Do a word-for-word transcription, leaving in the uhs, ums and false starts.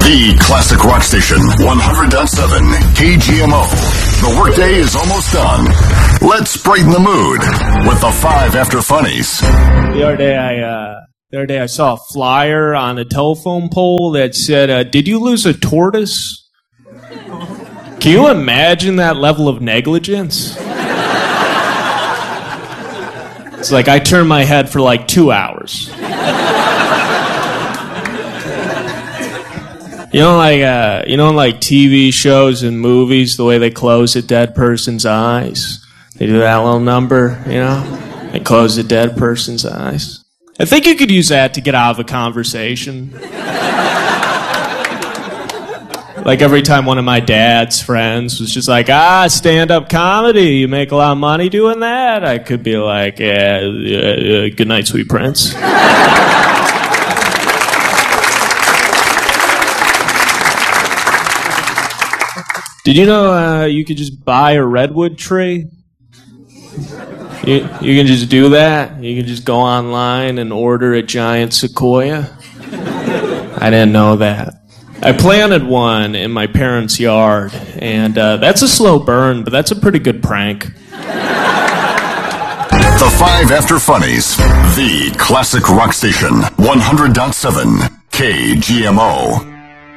The classic rock station, one hundred point seven K G M O. The workday is almost done. Let's brighten the mood with the five after funnies. The other day I, uh, the other day I saw a flyer on a telephone pole that said, uh, did you lose a tortoise? Can you imagine that level of negligence? It's like I turned my head for like two hours. You know, like uh, you know, like T V shows and movies, the way they close a dead person's eyes. They do that little number, you know. They close a dead person's eyes. I think you could use that to get out of a conversation. Like every time one of my dad's friends was just like, ah, stand-up comedy, you make a lot of money doing that? I could be like, yeah, yeah, yeah good night, sweet prince. Did you know uh, you could just buy a redwood tree? You, you can just do that. You can just go online and order a giant sequoia. I didn't know that. I planted one in my parents' yard, and uh, that's a slow burn, but that's a pretty good prank. The five after funnies. The classic rock station, one hundred point seven K G M O.